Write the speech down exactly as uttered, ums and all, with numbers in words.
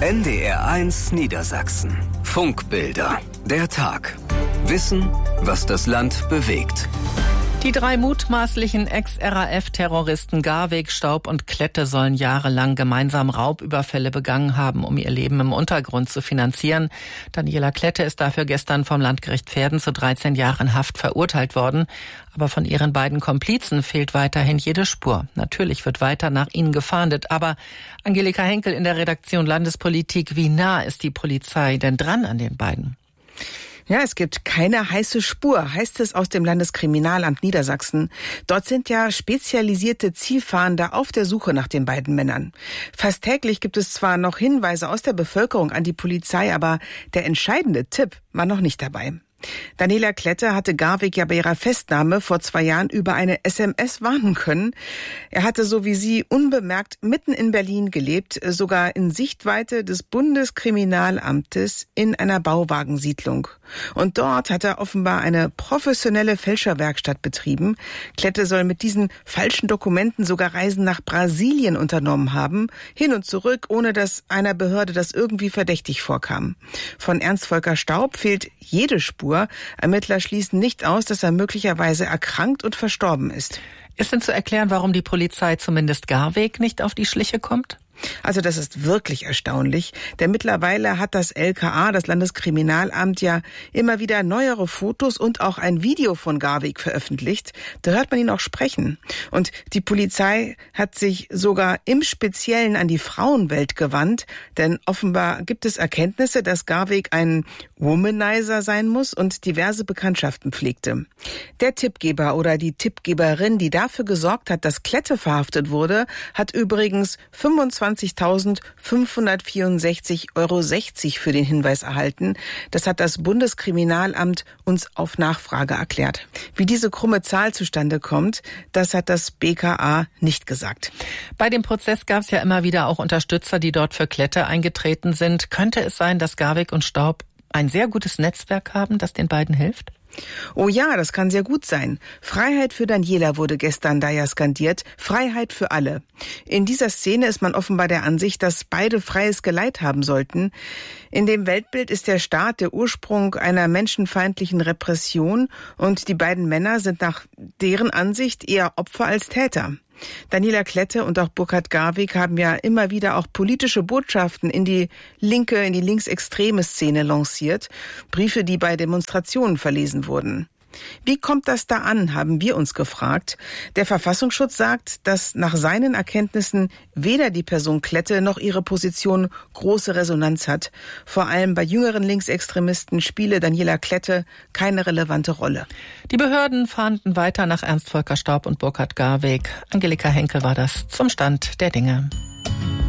N D R eins Niedersachsen. Funkbilder. Der Tag. Wissen, was das Land bewegt. Die drei mutmaßlichen Ex-R A F-Terroristen Garweg, Staub und Klette sollen jahrelang gemeinsam Raubüberfälle begangen haben, um ihr Leben im Untergrund zu finanzieren. Daniela Klette ist dafür gestern vom Landgericht Verden zu dreizehn Jahren Haft verurteilt worden. Aber von ihren beiden Komplizen fehlt weiterhin jede Spur. Natürlich wird weiter nach ihnen gefahndet. Aber Angelika Henkel in der Redaktion Landespolitik, wie nah ist die Polizei denn dran an den beiden? Ja, es gibt keine heiße Spur, heißt es aus dem Landeskriminalamt Niedersachsen. Dort sind ja spezialisierte Zielfahnder auf der Suche nach den beiden Männern. Fast täglich gibt es zwar noch Hinweise aus der Bevölkerung an die Polizei, aber der entscheidende Tipp war noch nicht dabei. Daniela Klette hatte Garweg ja bei ihrer Festnahme vor zwei Jahren über eine S M S warnen können. Er hatte so wie sie unbemerkt mitten in Berlin gelebt, sogar in Sichtweite des Bundeskriminalamtes in einer Bauwagensiedlung. Und dort hat er offenbar eine professionelle Fälscherwerkstatt betrieben. Klette soll mit diesen falschen Dokumenten sogar Reisen nach Brasilien unternommen haben, hin und zurück, ohne dass einer Behörde das irgendwie verdächtig vorkam. Von Ernst Volker Staub fehlt jede Spur. Ermittler schließen nicht aus, dass er möglicherweise erkrankt und verstorben ist. Ist denn zu erklären, warum die Polizei zumindest Garweg nicht auf die Schliche kommt? Also das ist wirklich erstaunlich, denn mittlerweile hat das L K A, das Landeskriminalamt, ja immer wieder neuere Fotos und auch ein Video von Garweg veröffentlicht. Da hört man ihn auch sprechen. Und die Polizei hat sich sogar im Speziellen an die Frauenwelt gewandt, denn offenbar gibt es Erkenntnisse, dass Garweg ein Womanizer sein muss und diverse Bekanntschaften pflegte. Der Tippgeber oder die Tippgeberin, die dafür gesorgt hat, dass Klette verhaftet wurde, hat übrigens fünfundzwanzigtausendfünfhundertvierundsechzig Euro sechzig für den Hinweis erhalten. Das hat das Bundeskriminalamt uns auf Nachfrage erklärt. Wie diese krumme Zahl zustande kommt, das hat das B K A nicht gesagt. Bei dem Prozess gab es ja immer wieder auch Unterstützer, die dort für Klette eingetreten sind. Könnte es sein, dass Garweg und Staub ein sehr gutes Netzwerk haben, das den beiden hilft? Oh ja, das kann sehr gut sein. Freiheit für Daniela wurde gestern da ja skandiert. Freiheit für alle. In dieser Szene ist man offenbar der Ansicht, dass beide freies Geleit haben sollten. In dem Weltbild ist der Staat der Ursprung einer menschenfeindlichen Repression und die beiden Männer sind nach deren Ansicht eher Opfer als Täter. Daniela Klette und auch Burkhard Garweg haben ja immer wieder auch politische Botschaften in die linke, in die linksextreme Szene lanciert. Briefe, die bei Demonstrationen verlesen wurden. Wie kommt das da an, haben wir uns gefragt. Der Verfassungsschutz sagt, dass nach seinen Erkenntnissen weder die Person Klette noch ihre Position große Resonanz hat. Vor allem bei jüngeren Linksextremisten spiele Daniela Klette keine relevante Rolle. Die Behörden fahnden weiter nach Ernst Volker Staub und Burkhard Garweg. Angelika Henkel war das zum Stand der Dinge.